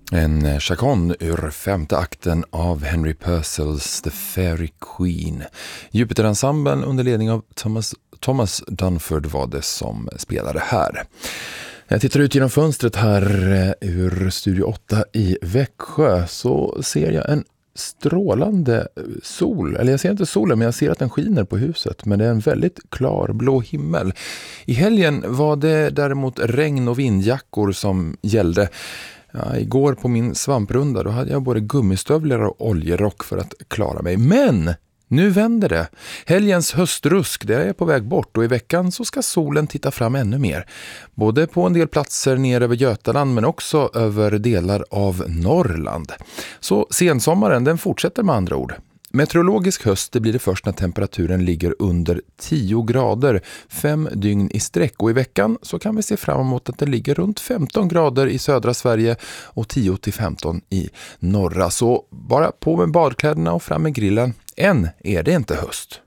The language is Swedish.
En chaconne ur femte akten av Henry Purcells The Fairy Queen. Jupiterensemblen under ledning av Thomas Dunford var det som spelade här. Jag tittar ut genom fönstret här ur Studio 8 i Växjö, så ser jag en strålande sol. Eller jag ser inte solen, men jag ser att den skiner på huset. Men det är en väldigt klar blå himmel. I helgen var det däremot regn- och vindjackor som gällde. Ja, igår på min svamprunda då hade jag både gummistövlar och oljerock för att klara mig. Men nu vänder det. Helgens höstrusk, det är på väg bort, och i veckan så ska solen titta fram ännu mer. Både på en del platser ner över Götaland men också över delar av Norrland. Så sensommaren, den fortsätter med andra ord. Meteorologisk höst, det blir det först när temperaturen ligger under 10 grader 5 dygn i sträck, och i veckan så kan vi se fram emot att det ligger runt 15 grader i södra Sverige och 10-15 i norra. Så bara på med badkläderna och fram med grillen. Än är det inte höst.